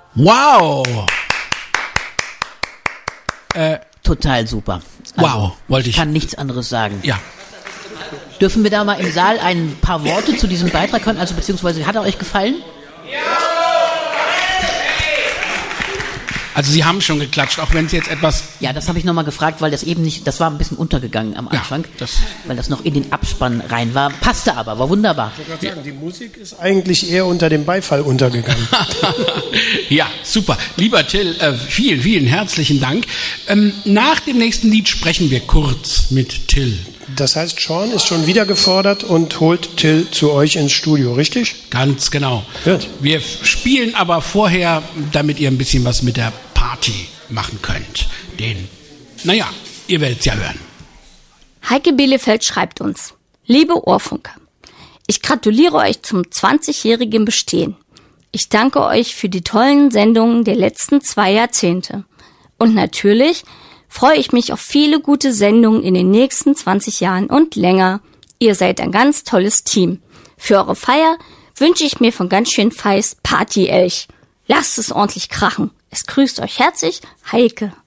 Wow. Total super. Wow, wollte ich. Kann nichts anderes sagen. Ja. Dürfen wir da mal im Saal ein paar Worte zu diesem Beitrag hören? Also beziehungsweise, hat er euch gefallen? Also Sie haben schon geklatscht, auch wenn es jetzt etwas... Ja, das habe ich nochmal gefragt, weil das eben nicht, das war ein bisschen untergegangen am Anfang, weil das noch in den Abspann rein war. Passte aber, war wunderbar. Ich wollte gerade sagen, die Musik ist eigentlich eher unter dem Beifall untergegangen. Ja, super. Lieber Till, vielen, vielen herzlichen Dank. Nach dem nächsten Lied sprechen wir kurz mit Till. Das heißt, Sean ist schon wieder gefordert und holt Till zu euch ins Studio, richtig? Ganz genau. Gut. Wir spielen aber vorher, damit ihr ein bisschen was mit der Party machen könnt. Ihr werdet es ja hören. Heike Bielefeld schreibt uns: Liebe Ohrfunker, ich gratuliere euch zum 20-jährigen Bestehen. Ich danke euch für die tollen Sendungen der letzten 2 Jahrzehnte. Und natürlich freue ich mich auf viele gute Sendungen in den nächsten 20 Jahren und länger. Ihr seid ein ganz tolles Team. Für eure Feier wünsche ich mir von ganz schön Feist Party-Elch. Lasst es ordentlich krachen. Es grüßt euch herzlich, Heike.